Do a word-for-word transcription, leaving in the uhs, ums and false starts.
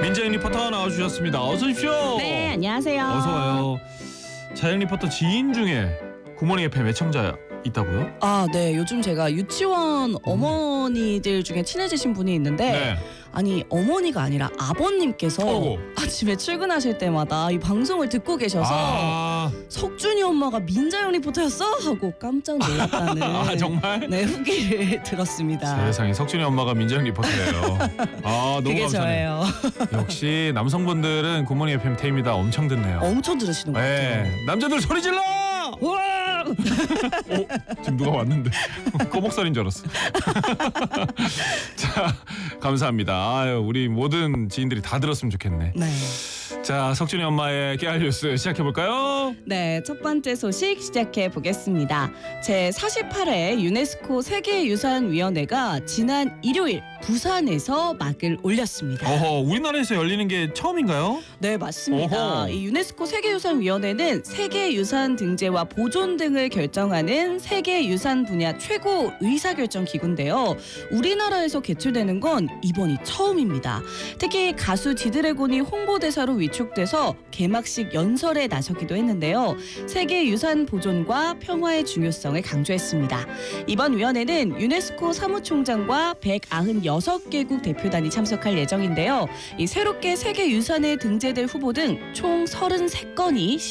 민재영 리포터 나와주셨습니다. 어서 오십시오. 네, 안녕하세요. 어서 와요. 자영 리포터 지인 중에 굿모닝 에프엠 애청자 있다고요? 아, 네. 요즘 제가 유치원 어머니들 중에 친해지신 분이 있는데 네. 아니 어머니가 아니라 아버님께서 어구. 아침에 출근하실 때마다 이 방송을 듣고 계셔서 아, 석준이 엄마가 민자영 리포터였어? 하고 깜짝 놀랐다는 아 정말? 네, 후기를 들었습니다. 세상에 석준이 엄마가 민재영 리포터예요. 아 너무 그게 감사해요. 저예요. 역시 남성분들은 굿모닝 에프엠 테입니다. 엄청 듣네요. 엄청 들으시는 것 같아요. 네, 남자들 소리 질러! 우와! 어? 지금 누가 왔는데 꼬목살인 줄 알았어. 자, 감사합니다. 아유, 우리 모든 지인들이 다 들었으면 좋겠네. 네. 자, 석준이 엄마의 깨알 뉴스 시작해볼까요? 네, 첫 번째 소식 시작해 보겠습니다. 제사십팔 회 유네스코 세계유산위원회가 지난 일요일 부산에서 막을 올렸습니다. 어허, 우리나라에서 열리는 게 처음인가요? 네, 맞습니다. 어허. 이 유네스코 세계유산위원회는 세계유산 등재와 보존 등을 결정하는 세계유산 분야 최고 의사결정 기구인데요. 우리나라에서 개최되는 건 이번이 처음입니다. 특히 가수 지드래곤이 홍보대사로 위촉돼서 개막식 연설에 나서기도 했는데요. 세계유산 보존과 평화의 중요성을 강조했습니다. 이번 위원회는 유네스코 사무총장과 백구십육 개국 대표단이 참석할 예정인데요. 이 새롭게 세계유산에 등재될 후보 등 총 서른세 건이